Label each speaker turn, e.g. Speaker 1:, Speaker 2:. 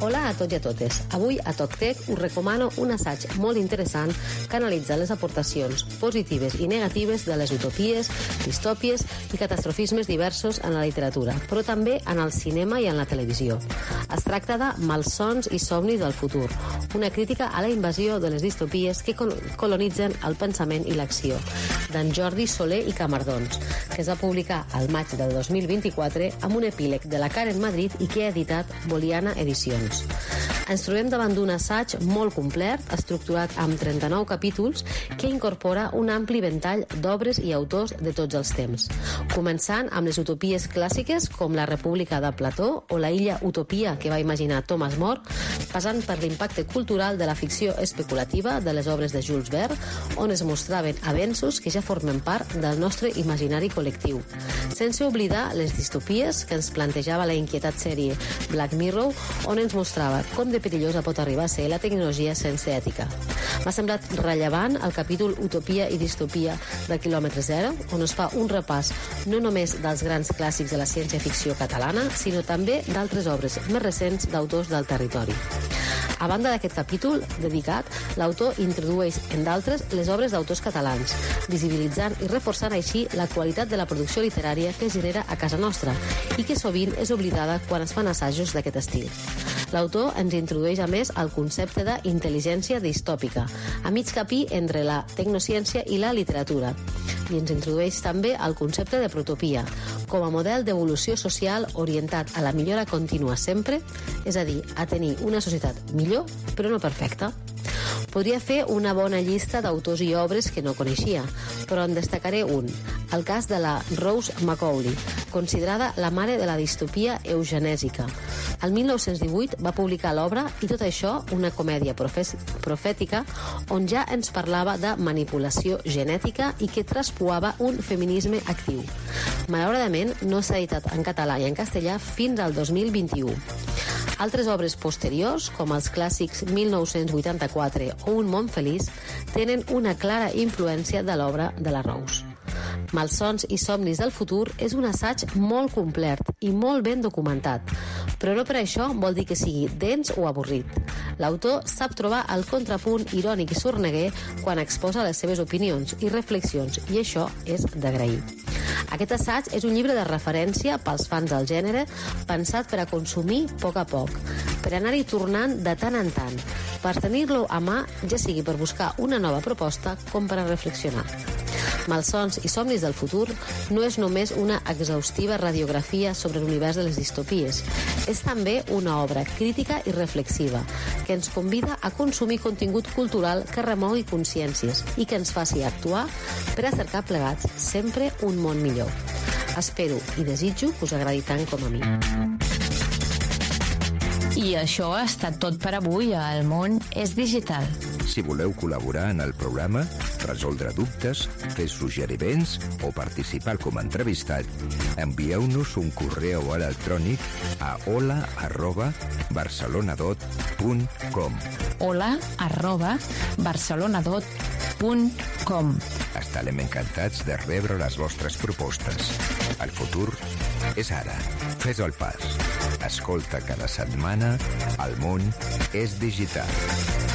Speaker 1: Hola a tots i a totes. Avui a TocTec us recomano un assaig molt interessant que analitza les aportacions positives i negatives de les utopies, distòpies i catastrofismes diversos en la literatura, però també en el cinema i en la televisió. Es tracta de Malsons i somnis del futur, una crítica a la invasió de les distopies que colonitzen el pensament i l'acció, d'en Jordi Soler i Camardons, que es va publicar al maig del 2024 amb un epíleg de la Karen Madrid i que ha editat Boliana Edicions. Ens trobem davant d'un assaig molt complet, estructurat amb 39 capítols, que incorpora un ampli ventall d'obres i autors de tots els temps. Començant amb les utopies clàssiques com la República de Plató o la illa Utopia que va imaginar Thomas More, passant per l'impacte cultural de la ficció especulativa de les obres de Jules Verne, on es mostraven avenços que ja formen part del nostre imaginari col·lectiu. Sense oblidar les distopies que ens plantejava la inquietat sèrie Black Mirror, on ens mostrava com de perillosa pot arribar a ser la tecnologia sense ètica. M'ha semblat rellevant el capítol Utopia i Distopia de Quilòmetre Zero, on es fa un repàs no només dels grans clàssics de la ciència-ficció catalana, sinó també d'altres obres més recents d'autors del territori. A banda d'aquest capítol dedicat, l'autor introdueix, en d'altres, les obres d'autors catalans, visibilitzant i reforçant així la qualitat de la producció literària que es genera a casa nostra i que sovint és oblidada quan es fan assajos d'aquest estil. L'autor ens introdueix a més el concepte d'intel·ligència distòpica, a mig camí entre la tecnociència i la literatura, i ens introdueix també el concepte de protopia, com a model d'evolució social orientat a la millora contínua sempre, és a dir, a tenir una societat millor, però no perfecta. Podria fer una bona llista d'autors i obres que no coneixia, però en destacaré un, el cas de la Rose Macaulay, considerada la mare de la distopia eugenèsica. El 1918 va publicar l'obra I tot això, una comèdia profètica on ja ens parlava de manipulació genètica i que traspuava un feminisme actiu. Malauradament, no s'ha editat en català i en castellà fins al 2021. Altres obres posteriors, com els clàssics 1984 o Un món feliç, tenen una clara influència de l'obra de la Rose. Malsons i somnis del futur és un assaig molt complet i molt ben documentat, però no per això vol dir que sigui dens o avorrit. L'autor sap trobar el contrapunt irònic i sorneguer quan exposa les seves opinions i reflexions, i això és d'agrair. Aquest assaig és un llibre de referència pels fans del gènere, pensat per a consumir a poc, per anar-hi tornant de tant en tant, per tenir-lo a mà, ja sigui per buscar una nova proposta com per a reflexionar. Malsons i somnis del futur no és només una exhaustiva radiografia sobre l'univers de les distopies. És també una obra crítica i reflexiva que ens convida a consumir contingut cultural que remogui consciències i que ens faci actuar per a cercar plegats sempre un món millor. Espero i desitjo que us agradi tant com a mi.
Speaker 2: I això ha estat tot per avui a El Món és Digital.
Speaker 3: Si voleu col·laborar en el programa, resoldre dubtes, fer suggeriments o participar com a entrevistat, envieu-nos un correu electrònic a hola@barcelonadot.com
Speaker 2: hola@barcelonadot.com.
Speaker 3: Estarem encantats de rebre les vostres propostes. El futur és ara. Fes el pas. Escolta cada setmana El Món és Digital.